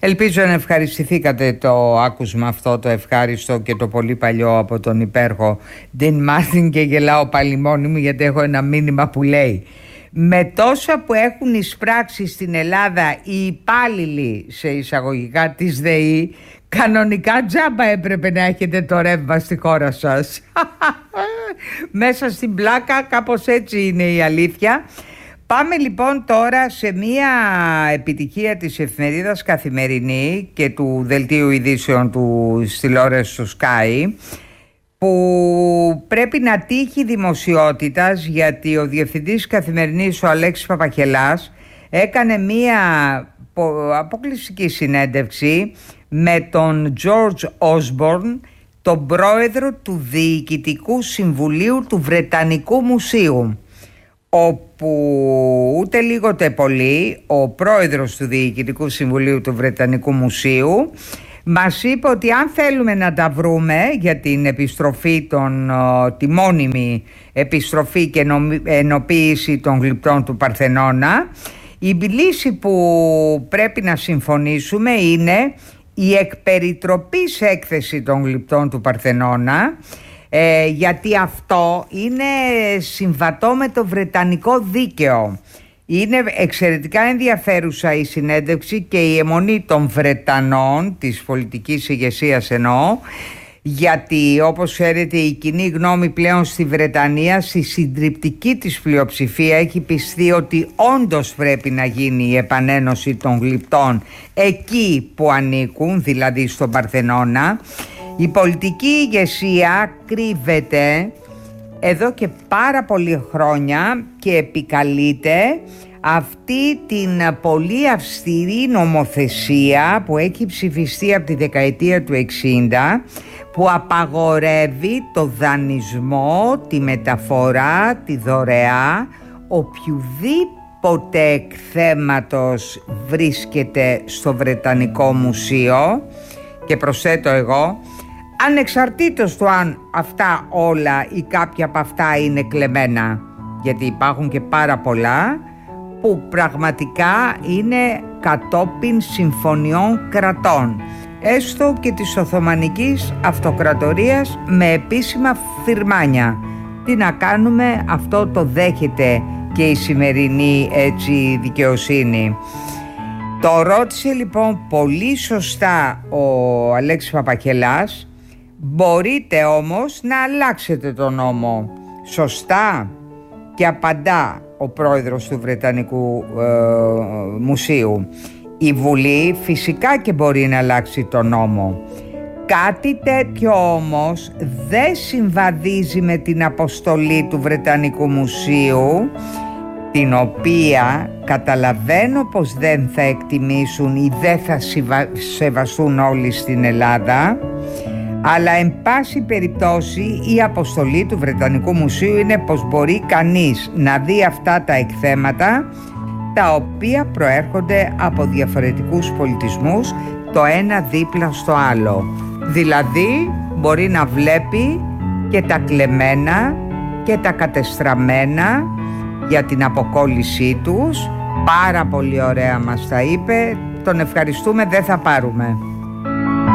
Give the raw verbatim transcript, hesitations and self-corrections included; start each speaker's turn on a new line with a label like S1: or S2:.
S1: Ελπίζω να ευχαριστηθήκατε το άκουσμα αυτό το ευχάριστο και το πολύ παλιό από τον υπέροχο Dean Martin, και γελάω πάλι μόνη μου γιατί έχω ένα μήνυμα που λέει: με τόσα που έχουν εισπράξει στην Ελλάδα οι υπάλληλοι σε εισαγωγικά της ΔΕΗ, κανονικά τζάμπα έπρεπε να έχετε το ρεύμα στη χώρα σας. Μέσα στην πλάκα, κάπως έτσι είναι η αλήθεια. Πάμε λοιπόν τώρα σε μία επιτυχία της εφημερίδας Καθημερινή και του δελτίου ειδήσεων του τηλεόρασης του Sky, που πρέπει να τύχει δημοσιότητας, γιατί ο διευθυντής Καθημερινής, ο Αλέξης Παπαχελάς, έκανε μία αποκλειστική συνέντευξη με τον George Osborne, τον πρόεδρο του Διοικητικού Συμβουλίου του Βρετανικού Μουσείου, όπου ούτε λίγο τε πολύ ο πρόεδρος του Διοικητικού Συμβουλίου του Βρετανικού Μουσείου μας είπε ότι αν θέλουμε να τα βρούμε για την επιστροφή των, τη μόνιμη επιστροφή και ενοποίηση των γλυπτών του Παρθενώνα, η λύση που πρέπει να συμφωνήσουμε είναι η εκπεριτροπής έκθεση των γλυπτών του Παρθενώνα, ε, γιατί αυτό είναι συμβατό με το βρετανικό δίκαιο. Είναι εξαιρετικά ενδιαφέρουσα η συνέντευξη και η αιμονή των Βρετανών, της πολιτικής ηγεσίας εννοώ, γιατί όπως ξέρετε η κοινή γνώμη πλέον στη Βρετανία, στη συντριπτική της πλειοψηφία, έχει πιστεί ότι όντως πρέπει να γίνει η επανένωση των γλυπτών εκεί που ανήκουν, δηλαδή στον Παρθενώνα. Η πολιτική ηγεσία κρύβεται εδώ και πάρα πολλή χρόνια και επικαλείται αυτή την πολύ αυστηρή νομοθεσία που έχει ψηφιστεί από τη δεκαετία του εξήντα, που απαγορεύει το δανεισμό, τη μεταφορά, τη δωρεά οποιουδήποτε εκθέματος βρίσκεται στο Βρετανικό Μουσείο, και προσθέτω εγώ, ανεξαρτήτως του αν αυτά όλα ή κάποια από αυτά είναι κλεμμένα, γιατί υπάρχουν και πάρα πολλά που πραγματικά είναι κατόπιν συμφωνιών κρατών, έστω και της Οθωμανικής Αυτοκρατορίας, με επίσημα φιρμάνια. Τι να κάνουμε, αυτό το δέχεται και η σημερινή έτσι δικαιοσύνη. Το ρώτησε λοιπόν πολύ σωστά ο Αλέξης Παπαχελάς. Μπορείτε όμως να αλλάξετε τον νόμο. Σωστά? Και απαντά ο πρόεδρος του Βρετανικού ε, Μουσείου: η Βουλή φυσικά και μπορεί να αλλάξει τον νόμο. Κάτι τέτοιο όμως δεν συμβαδίζει με την αποστολή του Βρετανικού Μουσείου, την οποία καταλαβαίνω πως δεν θα εκτιμήσουν ή δεν θα σεβαστούν όλοι στην Ελλάδα, αλλά εν πάση περιπτώσει η αποστολή του Βρετανικού Μουσείου είναι πως μπορεί κανείς να δει αυτά τα εκθέματα, τα οποία προέρχονται από διαφορετικούς πολιτισμούς, το ένα δίπλα στο άλλο. Δηλαδή μπορεί να βλέπει και τα κλεμμένα και τα κατεστραμμένα για την αποκόλλησή τους. Πάρα πολύ ωραία μας τα είπε. Τον ευχαριστούμε, δεν θα πάρουμε.